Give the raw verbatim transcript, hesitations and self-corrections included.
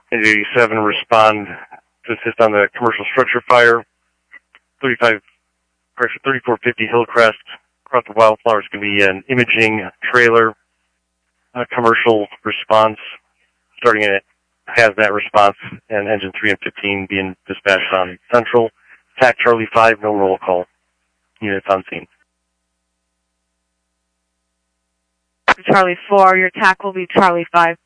eight eighty-seven respond to assist on the commercial structure fire. thirty-five, correction, thirty-four fifty Hillcrest across the Wildflowers can be an imaging trailer, a commercial response, starting at hazmat response, and engine three and fifteen being dispatched on Central. T A C Charlie five, no roll call. Units on scene. Charlie four, your T A C will be Charlie five.